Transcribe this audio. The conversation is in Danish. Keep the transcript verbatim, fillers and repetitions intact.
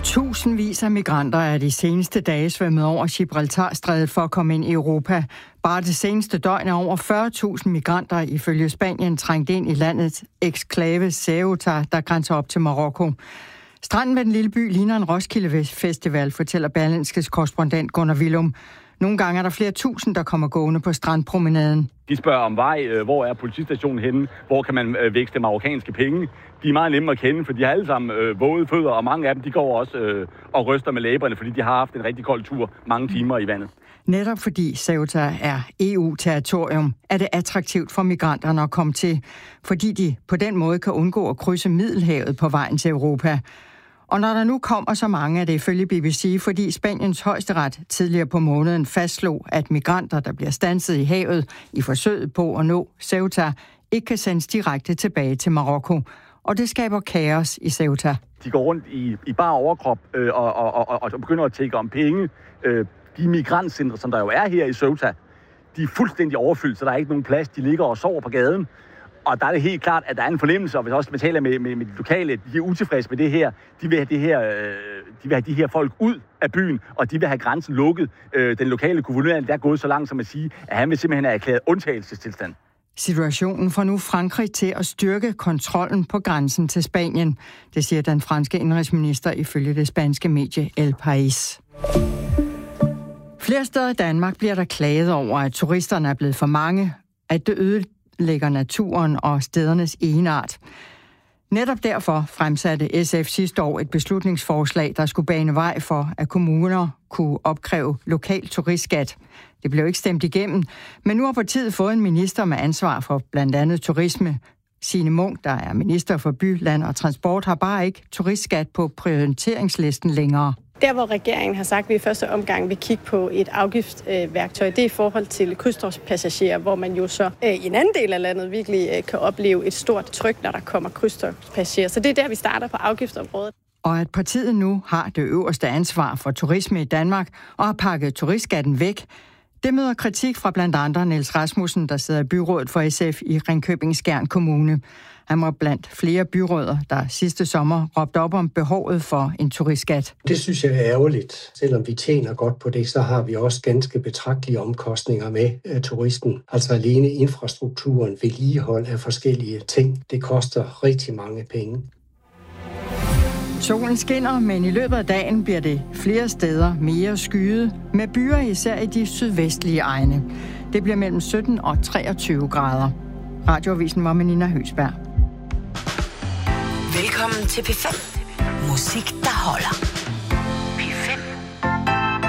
Tusindvis af migranter er de seneste dage svømmet over Gibraltarstrædet for at komme ind i Europa. Bare det seneste døgn er over fyrre tusind migranter ifølge Spanien trængt ind i landets eksklave Ceuta, der grænser op til Marokko. Stranden ved den lille by ligner en Roskilde Festival, fortæller Berlingskes korrespondent Gunnar Willum. Nogle gange er der flere tusind, der kommer gående på strandpromenaden. De spørger om vej, hvor er politistationen henne, hvor kan man vækste marokkanske penge. De er meget nemme at kende, for de har alle sammen øh, våde fødder, og mange af dem de går også øh, og ryster med læberne, fordi de har haft en rigtig kold tur mange timer i vandet. Netop fordi Ceuta er E U-territorium, er det attraktivt for migranterne at komme til, fordi de på den måde kan undgå at krydse Middelhavet på vejen til Europa. Og når der nu kommer så mange, er det ifølge B B C, fordi Spaniens højesteret tidligere på måneden fastslog, at migranter, der bliver standset i havet i forsøget på at nå Ceuta, ikke kan sendes direkte tilbage til Marokko. Og det skaber kaos i Ceuta. De går rundt i, i bare overkrop øh, og, og, og, og begynder at tække om penge. Øh, de migrantcentre, som der jo er her i Ceuta, de er fuldstændig overfyldt, så der er ikke nogen plads. De ligger og sover på gaden. Og der er det helt klart, at der er en fornemmelse, og hvis også man taler med, med, med de lokale, de er utilfredse med det her. De vil have, det her, øh, de vil have de her folk ud af byen, og de vil have grænsen lukket. Øh, den lokale guvernør der er gået så langt som at sige, at han vil simpelthen have erklæret undtagelsestilstand. Situationen får nu Frankrig til at styrke kontrollen på grænsen til Spanien. Det siger den franske indrigsminister ifølge det spanske medie El País. Flere steder i Danmark bliver der klaget over, at turisterne er blevet for mange, at det ødelægger naturen og stedernes egenart. Netop derfor fremsatte S F sidste år et beslutningsforslag, der skulle bane vej for, at kommuner kunne opkræve lokal turistskat. Det blev ikke stemt igennem, men nu har partiet fået en minister med ansvar for blandt andet turisme. Signe Munk, der er minister for by, land og transport, har bare ikke turistskat på prioriteringslisten længere. Der, hvor regeringen har sagt, at vi i første omgang vil kigge på et afgiftsværktøj, det er i forhold til krydstogtspassagerer, hvor man jo så i en anden del af landet virkelig kan opleve et stort tryk, når der kommer krydstogtspassagerer. Så det er der, vi starter på afgiftsområdet. Og at partiet nu har det øverste ansvar for turisme i Danmark og har pakket turistskatten væk, det møder kritik fra blandt andre Niels Rasmussen, der sidder i byrådet for S F i Ringkøbing-Skjern Kommune. Han var blandt flere byråder, der sidste sommer råbte op om behovet for en turistskat. Det synes jeg er ærgerligt. Selvom vi tjener godt på det, så har vi også ganske betragtelige omkostninger med uh, turisten. Altså alene infrastrukturen, vedligehold af forskellige ting, det koster rigtig mange penge. Solen skinner, men i løbet af dagen bliver det flere steder mere skyet, med byer især i de sydvestlige egne. Det bliver mellem sytten og treogtyve grader. Radioavisen var med Nina Høsberg. Velkommen til P fem. Musik, der holder.